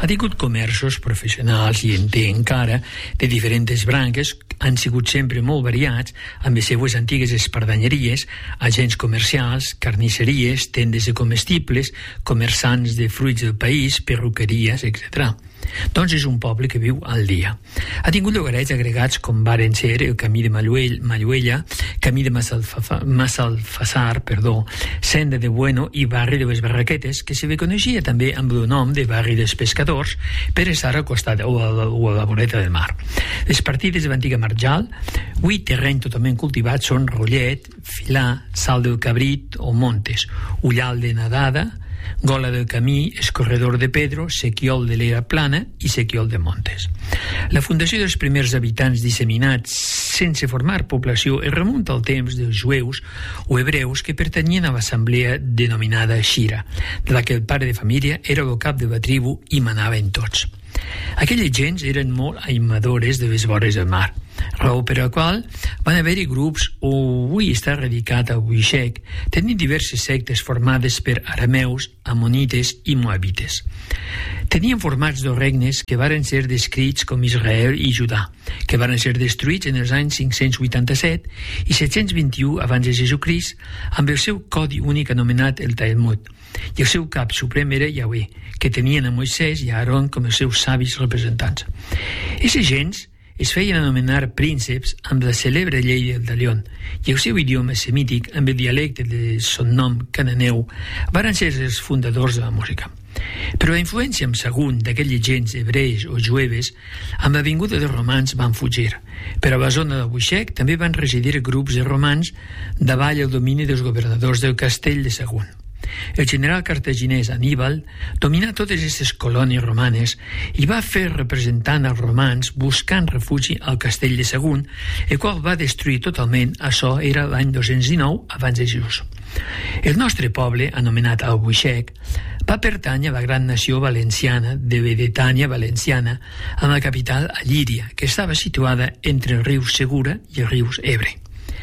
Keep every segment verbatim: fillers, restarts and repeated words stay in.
Ha tingut comerços professionals i en té encara de diferents branques, han sigut sempre molt variats, amb les seues antigues espardanyeries, agents comercials, carnisseries, tendes de comestibles, comerçants de fruits del país, perruqueries, etcètera. Doncs és un poble que viu al dia. Ha tingut llogarets agregats com varen ser el camí de Malluell, Malluella, camí de Massalfassar, perdó, Senda de Bueno i barri de les Barraquetes, que se coneixia també amb el nom de barri dels pescadors per estar al costat o a la, o a la voreta del mar. Les partides de l'antiga Marjal, avui terreny totalment cultivat, són Rollet, Filà, Sal del Cabrit o Montes, Ullal de Nadada, Gola del Camí, Escorredor de Pedro, Sequiol de l'Era Plana i Sequiol de Montes. La fundació dels primers habitants disseminats sense formar població es remunta al temps dels jueus o hebreus que pertanyien a l'assemblea denominada Xira, de la que el pare de família era el cap de la tribu i manava en tots. Aquelles gens eren molt aimadores de les vores del mar, raó per la qual van haver-hi grups o avui està radicat a Buixec, tenint diverses sectes formades per arameus, amonites i moabites. Tenien formats dos regnes que varen ser descrits com Israel i Judà, que varen ser destruïts en els anys cinc-cents vuitanta-set i set-cents vint-i-u abans de Jesucrist amb el seu codi únic anomenat el Talmud, i el seu cap suprem era Yahweh, que tenien a Moisès i a Aaron com els seus savis representants. Aquestes gens es feien anomenar prínceps amb la celebre llei del Dalion, i el seu idioma semític, amb el dialecte de son nom cananeu, varen ser els fundadors de la música. Però la influència amb Sagunt d'aquelles gens hebrees o jueves, amb la vinguda dels romans van fugir. Però a la zona de Buixec també van residir grups de romans davall el domini dels governadors del castell de Sagunt. El general cartaginès Aníbal dominà totes aquestes colònies romanes i va fer representant als romans buscant refugi al castell de Sagunt, el qual va destruir totalment. Això era l'any dos-cents dinou abans de Jesús. El nostre poble, anomenat Albuixec, va pertànyer a la gran nació valenciana de Vedetània Valenciana, amb la capital a Llíria, que estava situada entre el riu Segura i el riu Ebre.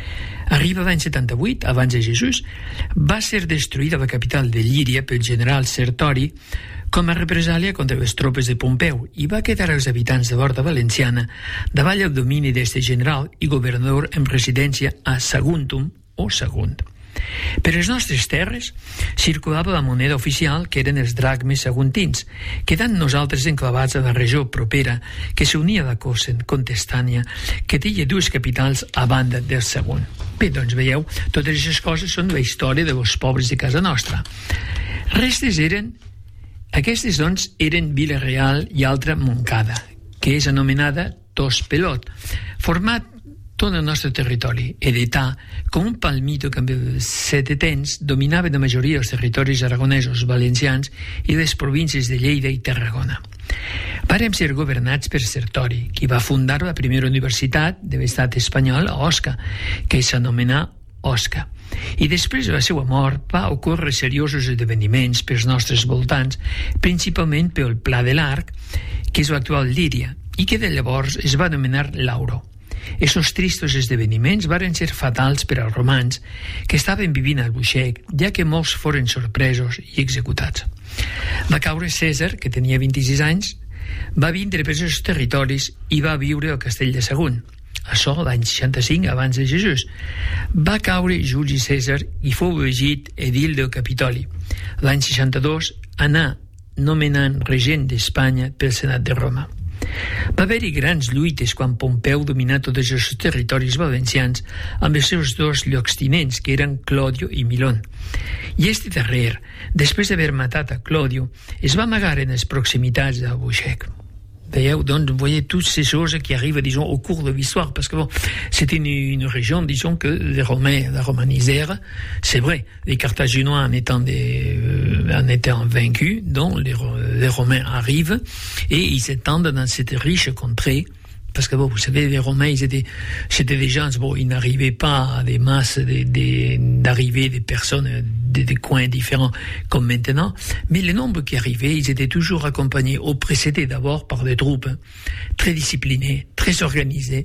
Arriba l'any setanta-vuit, abans de Jesús, va ser destruïda la capital de Llíria pel general Sertori com a represàlia contra les tropes de Pompeu i va quedar als habitants de l'Horta Valenciana davall el domini d'este general i governador en residència a Saguntum o Sagunt. Per les nostres terres circulava la moneda oficial, que eren els dracmes saguntins, quedant nosaltres enclavats a la regió propera que s'unia a la Contestània, que tenia dues capitals a banda del Sagunt. Bé, doncs veieu, totes aquestes coses són la història dels pobles de casa nostra. Restes eren, aquestes doncs eren Vila Real i altra Montcada, que és anomenada Tos Pelot, format tot el nostre territori, heretà, com un palmito que amb els setentens dominava la majoria dels territoris aragonesos, valencians i les províncies de Lleida i Tarragona. Vàrem ser governats per Sertori, qui va fundar la primera universitat de l'estat espanyol a Osca, que s'anomenà Osca. I després de la seva mort va ocórrer seriosos esdeveniments pels nostres voltants, principalment pel Pla de l'Arc, que és l'actual Llíria, i que de llavors es va anomenar Lauro. Estos tristos esdeveniments varen ser fatals per als romans que estaven vivint al Buixec, ja que molts foren sorpresos i executats. Va caure Cèsar, que tenia vint-i-sis anys, va vindre per aquests territoris i va viure al castell de Sagunt. Això l'any seixanta-cinc abans de Jesús. Va caure Juli Cèsar i fou elegit edil del Capitoli. L'any seixanta-dos anà nomenant regent d'Espanya pel Senat de Roma. Va haver-hi grans lluites quan Pompeu dominà tots els territoris valencians amb els seus dos lloctinents, que eren Clòdio i Milon. I este darrer, després d'haver matat a Clòdio, es va amagar en les proximitats d'Albuixec. Veieu, donc, vous voyez toutes ces choses qui arrivent, disons, au cours de l'histoire, parce que bon, c'était une, une région, disons, que les Romains la romanisèrent, c'est vrai, les Carthaginois en étant, des, euh, en étant vaincus, donc les, les Romains arrivent, et ils s'étendent dans cette riche contrée, parce que bon, vous savez, les Romains, ils étaient, c'était des gens, bon, ils n'arrivaient pas à des masses de, de, d'arrivées des personnes de, de coins différents comme maintenant, mais le nombre qui arrivait, ils étaient toujours accompagnés ou précédés d'abord par des troupes hein, très disciplinées, très organisées.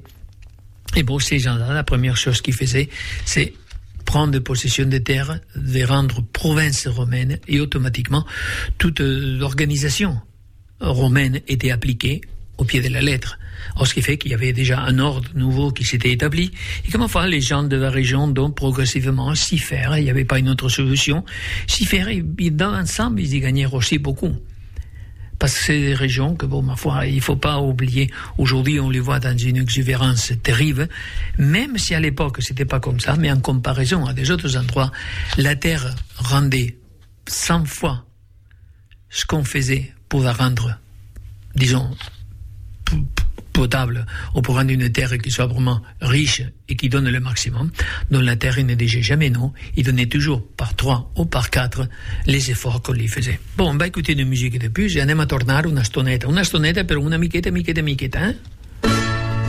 Et bon, ces gens-là, la première chose qu'ils faisaient, c'est prendre possession des terres, les rendre provinces romaines et automatiquement toute l'organisation romaine était appliquée au pied de la lettre. Ce qui fait qu'il y avait déjà un ordre nouveau qui s'était établi. Et comment faire, les gens de la région donc progressivement s'y faire. Il n'y avait pas une autre solution. S'y faire, et dans l'ensemble, ils y gagnèrent aussi beaucoup. Parce que c'est des régions que, bon, ma foi, il ne faut pas oublier. Aujourd'hui, on les voit dans une exubérance terrible. Même si à l'époque, c'était pas comme ça, mais en comparaison à des autres endroits, la terre rendait cent fois ce qu'on faisait pour la rendre, disons, potable, ou pour rendre une terre qui soit vraiment riche et qui donne le maximum. Donc la terre, il ne disait jamais non, il donnait toujours par trois ou par quatre les efforts qu'on lui faisait. Bon, on va écouter une musique de plus et anem a tornar una stoneta, una stoneta però una miqueta, miqueta, miqueta, hein?